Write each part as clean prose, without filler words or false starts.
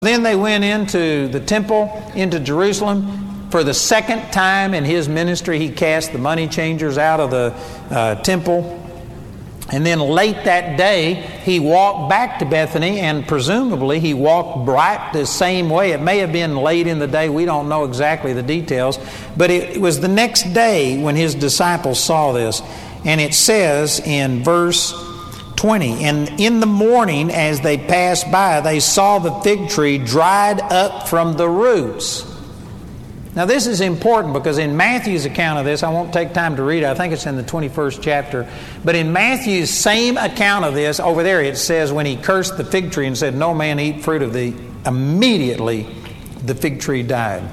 Then they went into the temple, into Jerusalem. For the second time in his ministry, he cast the money changers out of the temple. And then late that day, he walked back to Bethany, and presumably he walked right the same way. It may have been late in the day. We don't know exactly the details. But it was the next day when his disciples saw this. And it says in verse 20, and in the morning as they passed by, they saw the fig tree dried up from the roots. Now this is important because in Matthew's account of this, I won't take time to read it, I think it's in the 21st chapter, but in Matthew's same account of this, over there it says when he cursed the fig tree and said, no man eat fruit of thee, immediately the fig tree died.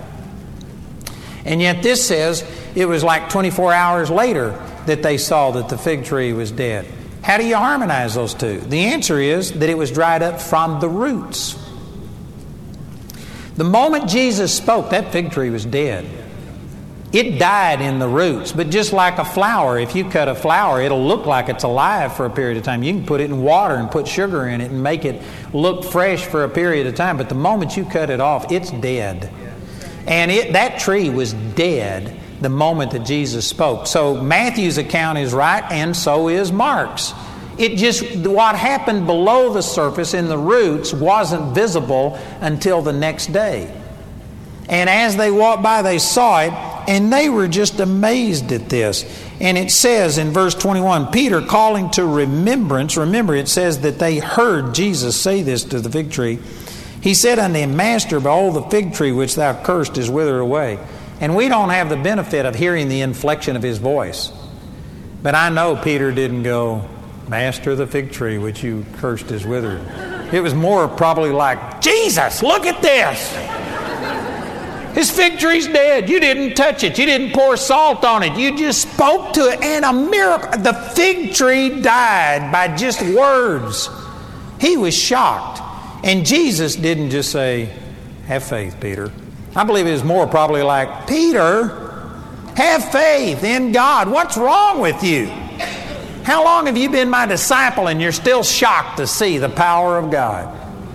And yet this says it was like 24 hours later that they saw that the fig tree was dead. How do you harmonize those two? The answer is that it was dried up from the roots. The moment Jesus spoke, that fig tree was dead. It died in the roots. But just like a flower, if you cut a flower, it'll look like it's alive for a period of time. You can put it in water and put sugar in it and make it look fresh for a period of time. But the moment you cut it off, it's dead. And that tree was dead the moment that Jesus spoke. So Matthew's account is right, and so is Mark's. What happened below the surface in the roots wasn't visible until the next day. And as they walked by, they saw it, and they were just amazed at this. And it says in verse 21, Peter calling to remembrance, remember it says that they heard Jesus say this to the fig tree. He said unto him, Master, behold, the fig tree which thou cursed is withered away. And we don't have the benefit of hearing the inflection of his voice. But I know Peter didn't go, Master, the fig tree which you cursed is withered. It was more probably like, Jesus, look at this. His fig tree's dead. You didn't touch it. You didn't pour salt on it. You just spoke to it. And a miracle. The fig tree died by just words. He was shocked. And Jesus didn't just say, have faith, Peter. I believe it was more probably like, Peter, have faith in God. What's wrong with you? How long have you been my disciple and you're still shocked to see the power of God?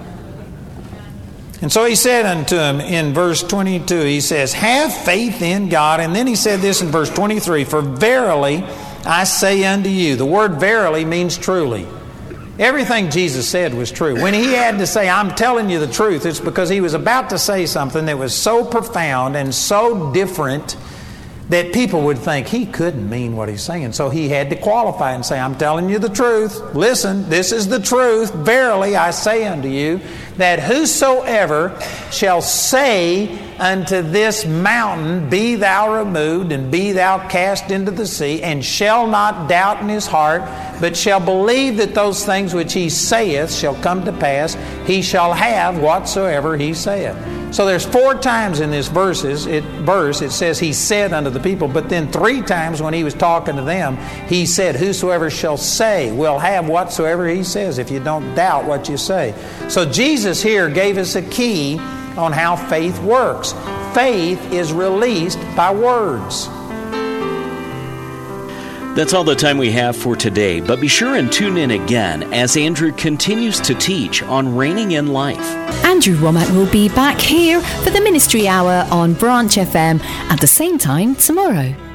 And so he said unto him in verse 22, he says, have faith in God. And then he said this in verse 23, for verily I say unto you. The word verily means truly. Everything Jesus said was true. When he had to say, I'm telling you the truth, it's because he was about to say something that was so profound and so different that people would think he couldn't mean what he's saying. So he had to qualify and say, I'm telling you the truth. Listen, this is the truth. Verily I say unto you, that whosoever shall say unto this mountain, be thou removed, and be thou cast into the sea, and shall not doubt in his heart, but shall believe that those things which he saith shall come to pass, he shall have whatsoever he saith. So there's 4 times in this verse it says he said unto the people, but then 3 times when he was talking to them, he said, whosoever shall say will have whatsoever he says, if you don't doubt what you say. So Jesus here gave us a key on how faith works. Faith is released by words. That's all the time we have for today, but be sure and tune in again as Andrew continues to teach on reigning in life. Andrew Womack will be back here for the Ministry Hour on Branch FM at the same time tomorrow.